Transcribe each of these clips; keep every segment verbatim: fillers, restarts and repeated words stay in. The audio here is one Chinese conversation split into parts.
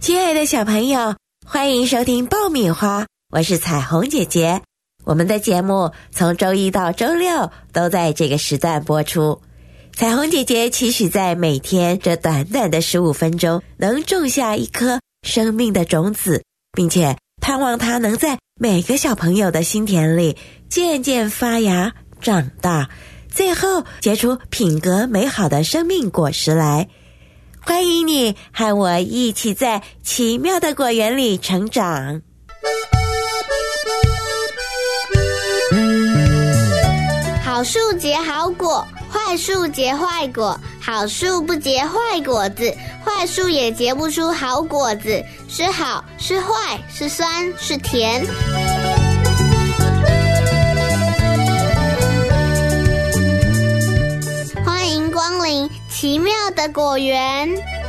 亲爱的小朋友，欢迎收听爆米花，我是彩虹姐姐。我们的节目从周一到周六都在这个时段播出。彩虹姐姐期许在每天这短短的十五分钟，能种下一颗生命的种子，并且盼望它能在每个小朋友的心田里渐渐发芽长大，最后结出品格美好的生命果实来。欢迎你和我一起在奇妙的果园里成长。 好树结好果，坏树结坏果。好树不结坏果子，坏树也结不出好果子。是好是坏，是酸是甜。欢迎光临奇妙的果园。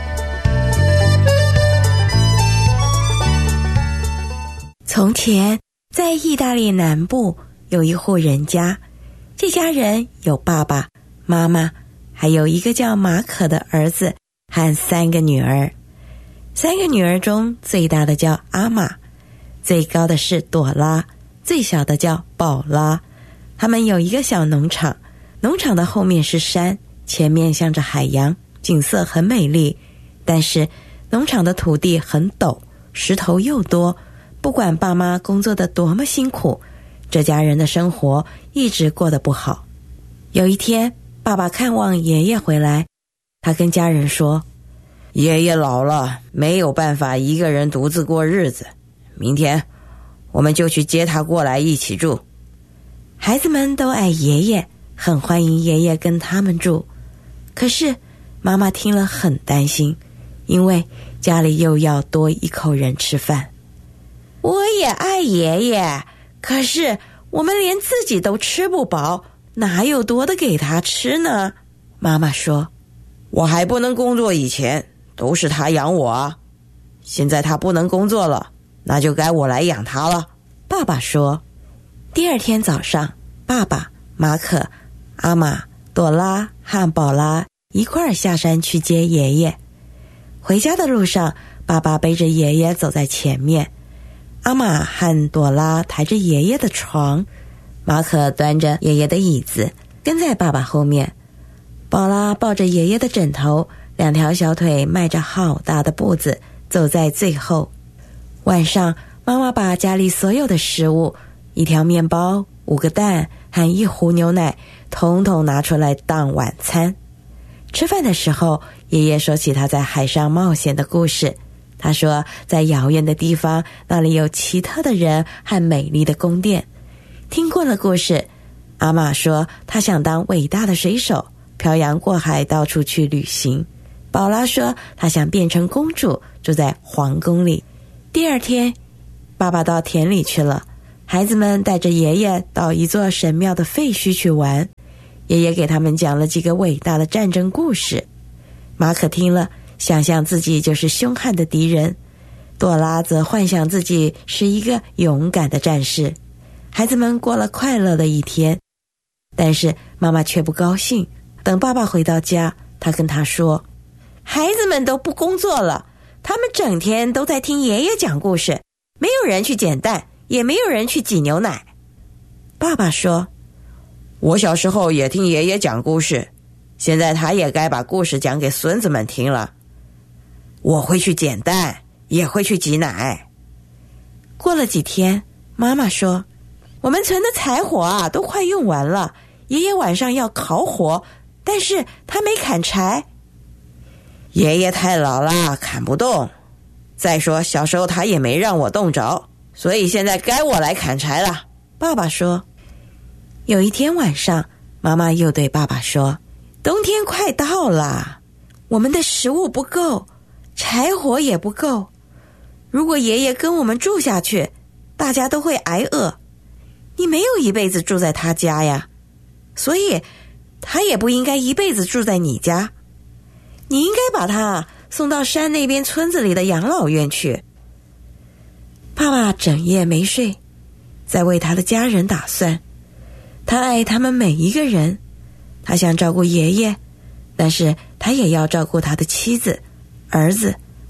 从前，在意大利南部有一户人家，这家人有爸爸、妈妈，还有一个叫马可的儿子和三个女儿。三个女儿中，最大的叫阿玛，最高的是朵拉，最小的叫宝拉。他们有一个小农场，农场的后面是山，前面向着海洋，景色很美丽。但是农场的土地很陡，石头又多，不管爸妈工作得多么辛苦，这家人的生活一直过得不好。有一天，爸爸看望爷爷回来，他跟家人说， 爷爷老了，没有办法一个人独自过日子，明天我们就去接他过来一起住。 孩子们都爱爷爷，很欢迎爷爷跟他们住。可是妈妈听了很担心，因为家里又要多一口人吃饭。我也爱爷爷，可是我们连自己都吃不饱，哪有多的给他吃呢？妈妈说， 我还不能工作以前，都是他养我啊。现在他不能工作了，那就该我来养他了。 爸爸说。第二天早上，爸爸、马可、阿玛、朵拉和宝拉一块儿下山去接爷爷。回家的路上，爸爸背着爷爷走在前面，阿玛和朵拉抬着爷爷的床，马可端着爷爷的椅子，跟在爸爸后面。宝拉抱着爷爷的枕头，两条小腿迈着好大的步子，走在最后。晚上，妈妈把家里所有的食物，一条面包、五个蛋和一壶牛奶，统统拿出来当晚餐。吃饭的时候，爷爷说起他在海上冒险的故事。他说，在遥远的地方，那里有奇特的人和美丽的宫殿。听过了故事，阿玛说他想当伟大的水手，漂洋过海到处去旅行。宝拉说他想变成公主，住在皇宫里。第二天，爸爸到田里去了，孩子们带着爷爷到一座神庙的废墟去玩。爷爷给他们讲了几个伟大的战争故事。马可听了，想象自己就是凶悍的敌人，朵拉则幻想自己是一个勇敢的战士。孩子们过了快乐的一天，但是妈妈却不高兴。等爸爸回到家，他跟他说，孩子们都不工作了，他们整天都在听爷爷讲故事，没有人去捡蛋，也没有人去挤牛奶。爸爸说， 我小时候也听爷爷讲故事，现在他也该把故事讲给孙子们听了。我会去捡蛋，也会去挤奶。 过了几天，妈妈说，我们存的柴火啊，都快用完了，爷爷晚上要烤火，但是他没砍柴。 爷爷太老了，砍不动。再说小时候他也没让我动着，所以现在该我来砍柴了。 爸爸说。有一天晚上，妈妈又对爸爸说，冬天快到了，我们的食物不够，柴火也不够。如果爷爷跟我们住下去，大家都会挨饿。你没有一辈子住在他家呀，所以他也不应该一辈子住在你家。你应该把他送到山那边村子里的养老院去。爸爸整夜没睡，在为他的家人打算。他爱他们每一个人，他想照顾爷爷，但是他也要照顾他的妻子、儿子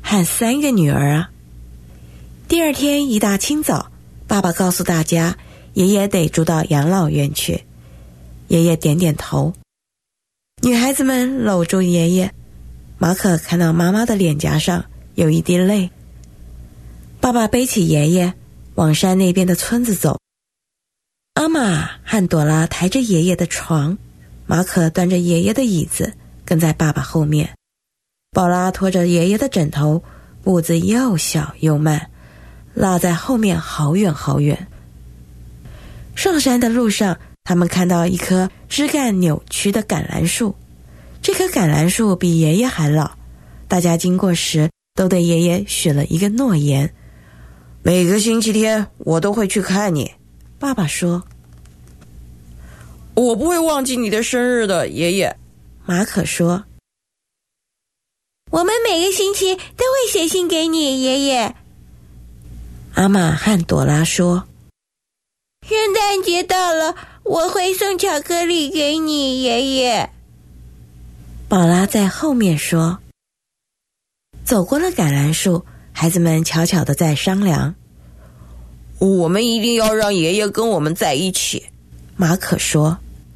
和三个女儿啊。第二天一大清早，爸爸告诉大家，爷爷得住到养老院去。爷爷点点头。女孩子们搂住爷爷，马可看到妈妈的脸颊上有一滴泪。爸爸背起爷爷往山那边的村子走。阿玛和朵拉抬着爷爷的床，马可端着爷爷的椅子跟在爸爸后面。宝拉拖着爷爷的枕头，步子又小又慢，落在后面好远好远。上山的路上，他们看到一棵枝干扭曲的橄榄树。这棵橄榄树比爷爷还老，大家经过时都对爷爷许了一个诺言： 每个星期天我都会去看你。 爸爸说： 我不会忘记你的生日的，爷爷。 马可说： 我们每个星期都会写信给你，爷爷。 阿玛和朵拉说： 圣诞节到了，我会送巧克力给你，爷爷。 宝拉在后面说。走过了橄榄树，孩子们悄悄地在商量： 我们一定要让爷爷跟我们在一起。 马可说：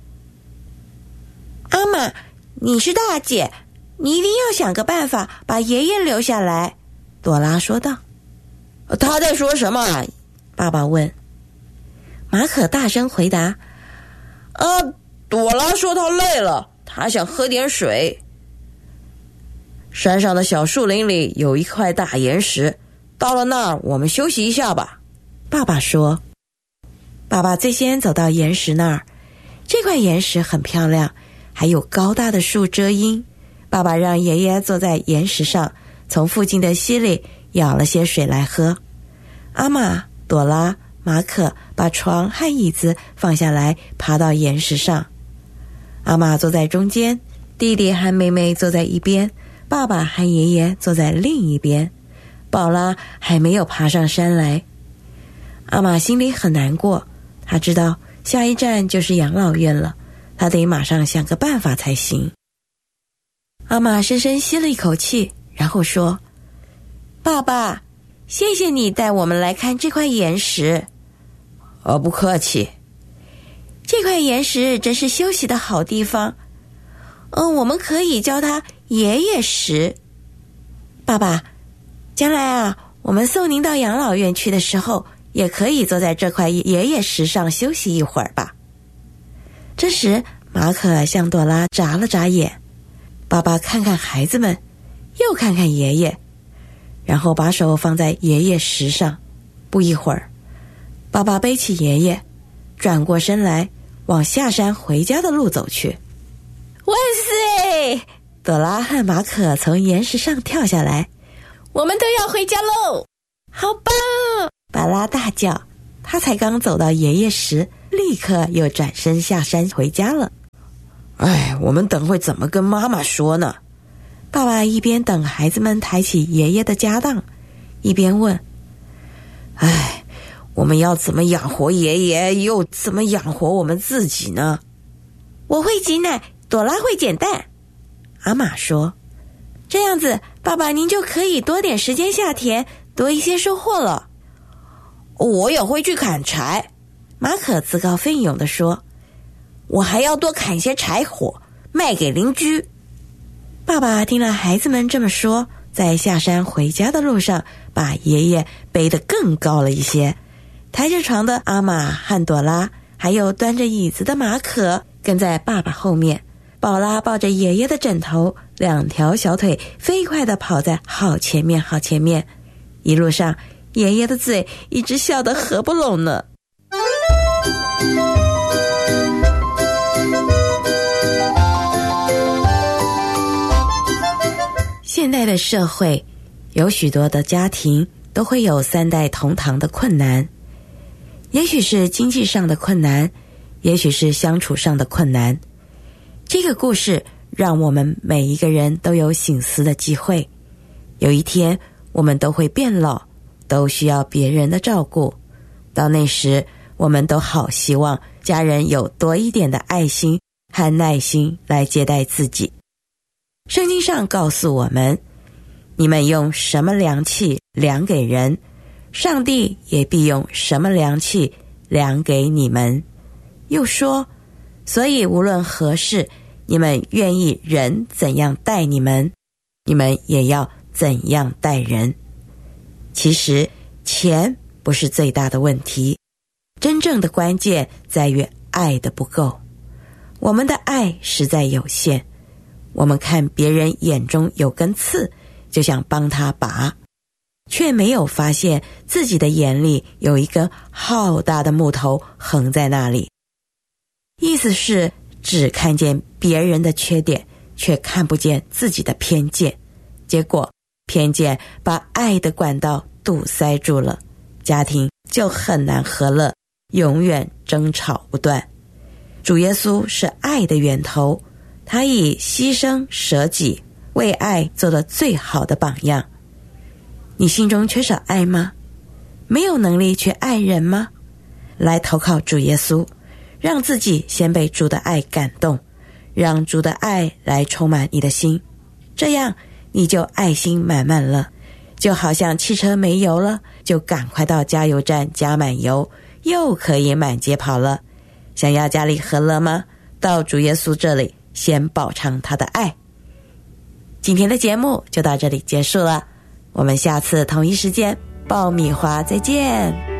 阿玛，你是大姐，你一定要想个办法把爷爷留下来。 朵拉说道。 他在说什么？ 爸爸问。马可大声回答： 啊，朵拉说她累了，她想喝点水。山上的小树林里有一块大岩石，到了那儿我们休息一下吧。 爸爸说。爸爸最先走到岩石那儿，这块岩石很漂亮，还有高大的树遮阴。爸爸让爷爷坐在岩石上，从附近的溪里舀了些水来喝。阿玛、朵拉、马可把床和椅子放下来，爬到岩石上。阿玛坐在中间，弟弟和妹妹坐在一边，爸爸和爷爷坐在另一边。宝拉还没有爬上山来。阿玛心里很难过，他知道下一站就是养老院了，他得马上想个办法才行。阿玛深深吸了一口气，然后说：爸爸，谢谢你带我们来看这块岩石。 哦，不客气。 这块岩石真是休息的好地方。嗯，我们可以叫它爷爷石。爸爸，将来啊，我们送您到养老院去的时候，也可以坐在这块爷爷石上休息一会儿吧。这时，马可向朵拉眨了眨眼。爸爸看看孩子们，又看看爷爷，然后把手放在爷爷石上。不一会儿，爸爸背起爷爷，转过身来，往下山回家的路走去。 万岁！ 朵拉和马可从岩石上跳下来。 我们都要回家喽！ 好棒！巴拉大叫。他才刚走到爷爷时，立刻又转身下山回家了。 哎，我们等会怎么跟妈妈说呢？ 爸爸一边等孩子们抬起爷爷的家当，一边问： 哎，我们要怎么养活爷爷，又怎么养活我们自己呢？ 我会挤奶，朵拉会捡蛋。 阿玛说：这样子，爸爸您就可以多点时间下田，多一些收获了。 我也会去砍柴。 马可自告奋勇地说： 我还要多砍些柴火，卖给邻居。 爸爸听了孩子们这么说，在下山回家的路上，把爷爷背得更高了一些。抬着床的阿玛和朵拉，还有端着椅子的马可，跟在爸爸后面。宝拉抱着爷爷的枕头，两条小腿飞快地跑在好前面好前面。一路上，爷爷的嘴一直笑得合不拢呢。现代的社会，有许多的家庭都会有三代同堂的困难，也许是经济上的困难，也许是相处上的困难。这个故事让我们每一个人都有省思的机会。有一天，我们都会变老，都需要别人的照顾。到那时，我们都好希望家人有多一点的爱心和耐心来接待自己。圣经上告诉我们， 你们用什么量器量给人，上帝也必用什么量器量给你们。又说，所以无论何事，你们愿意人怎样待你们，你们也要怎样待人。其实钱不是最大的问题，真正的关键在于爱的不够。我们的爱实在有限，我们看别人眼中有根刺，就想帮他拔，却没有发现自己的眼里有一根浩大的木头横在那里。意思是只看见别人的缺点，却看不见自己的偏见，结果偏见把爱的管道堵塞住了，家庭就很难和乐，永远争吵不断。主耶稣是爱的源头，他以牺牲舍己为爱做了最好的榜样。你心中缺少爱吗？没有能力去爱人吗？来投靠主耶稣，让自己先被主的爱感动，让主的爱来充满你的心，这样你就爱心满满了。就好像汽车没油了，就赶快到加油站加满油，又可以满街跑了。想要家里和乐吗？到主耶稣这里，先饱尝他的爱。今天的节目就到这里结束了，我们下次同一时间爆米花再见。